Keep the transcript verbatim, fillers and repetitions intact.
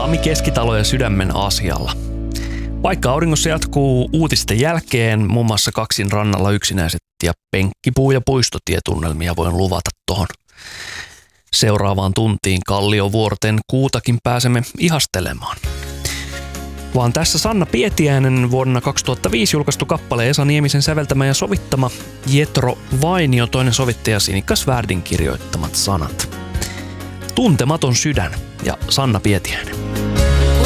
Sami Keskitalo ja Sydämen asialla. Vaikka auringossa jatkuu uutisten jälkeen, muun muassa kaksin rannalla yksinäiset ja penkkipuu- ja puistotietunnelmia voin luvata tuohon seuraavaan tuntiin Kalliovuorten kuutakin pääsemme ihastelemaan. Vaan tässä Sanna Pietiäinen vuonna kaksituhattaviisi julkaistu kappale Esa Niemisen säveltämä ja sovittama, Jetro Vainio toinen sovittaja Sinikka Svärdin kirjoittamat sanat. Tuntematon sydän ja Sanna Pietiäinen.